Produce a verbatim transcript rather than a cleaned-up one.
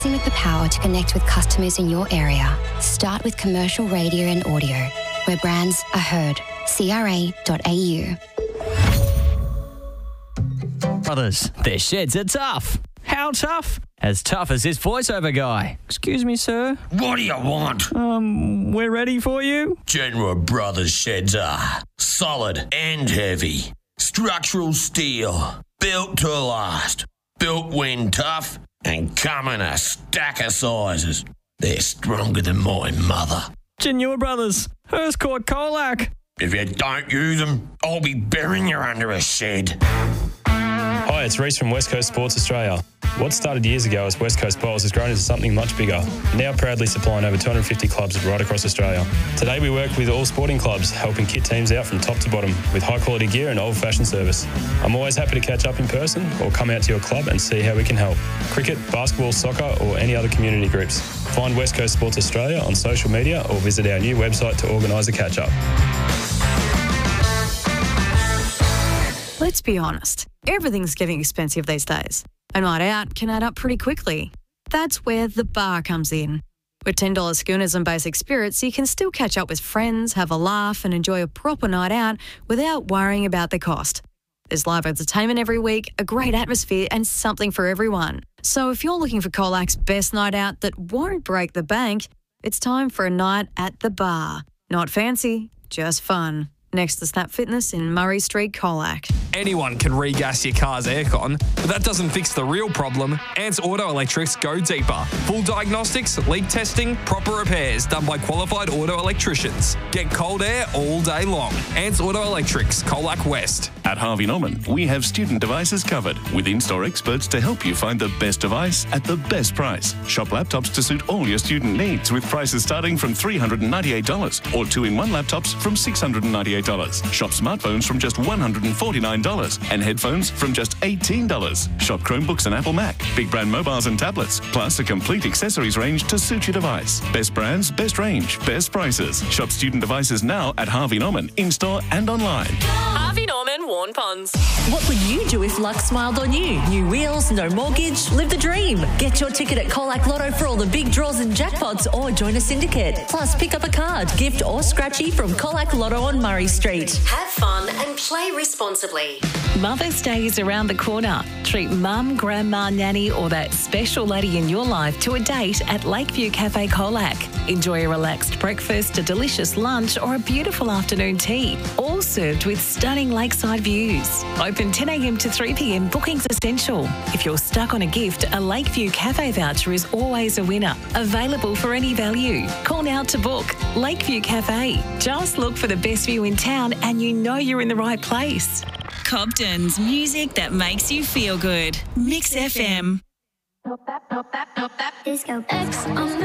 With the power to connect with customers in your area. Start with commercial radio and audio, where brands are heard. C R A dot A U. Brothers, their sheds are tough. How tough? As tough as this voiceover guy. Excuse me, sir. What do you want? Um, we're ready for you. General Brothers sheds are solid and heavy. Structural steel. Built to last. Built when tough. And come in a stack of sizes. They're stronger than my mother. Genua Brothers, Hurstcourt Colac. If you don't use them, I'll be burying you under a shed. Hi, it's Reece from West Coast Sports Australia. What started years ago as West Coast Bowls has grown into something much bigger, now proudly supplying over two hundred fifty clubs right across Australia. Today we work with all sporting clubs, helping kit teams out from top to bottom with high-quality gear and old-fashioned service. I'm always happy to catch up in person or come out to your club and see how we can help. Cricket, basketball, soccer or any other community groups. Find West Coast Sports Australia on social media or visit our new website to organise a catch-up. Let's be honest, everything's getting expensive these days. A night out can add up pretty quickly. That's where The Bar comes in. With ten dollars schooners and basic spirits, you can still catch up with friends, have a laugh and enjoy a proper night out without worrying about the cost. There's live entertainment every week, a great atmosphere and something for everyone. So if you're looking for Colac's best night out that won't break the bank, it's time for a night at The Bar. Not fancy, just fun. Next to Snap Fitness in Murray Street, Colac. Anyone can regas your car's aircon, but that doesn't fix the real problem. Ants Auto Electrics go deeper. Full diagnostics, leak testing, proper repairs done by qualified auto electricians. Get cold air all day long. Ants Auto Electrics, Colac West. At Harvey Norman, we have student devices covered with in-store experts to help you find the best device at the best price. Shop laptops to suit all your student needs with prices starting from three hundred ninety-eight dollars or two-in-one laptops from six hundred ninety-eight dollars. Shop smartphones from just one hundred forty-nine dollars and headphones from just eighteen dollars. Shop Chromebooks and Apple Mac, big brand mobiles and tablets, plus a complete accessories range to suit your device. Best brands, best range, best prices. Shop student devices now at Harvey Norman, in-store and online. Harvey Norman, Warn Ponds. What would you do if luck smiled on you? New wheels, no mortgage, live the dream. Get your ticket at Colac Lotto for all the big draws and jackpots or join a syndicate. Plus, pick up a card, gift or scratchy from Colac Lotto on Murray Street. Have fun and play responsibly. Mother's Day is around the corner. Treat mum, grandma, nanny or that special lady in your life to a date at Lakeview Cafe Colac. Enjoy a relaxed breakfast, a delicious lunch or a beautiful afternoon tea, all served with stunning lakeside views. Open ten a.m. to three p.m. Bookings essential. If you're stuck on a gift, a Lakeview Cafe voucher is always a winner. Available for any value. Call now to book. Lakeview Cafe. Just look for the best view in town and you know you're in the right place. Cobden's, music that makes you feel good. Mix F M. Disco X on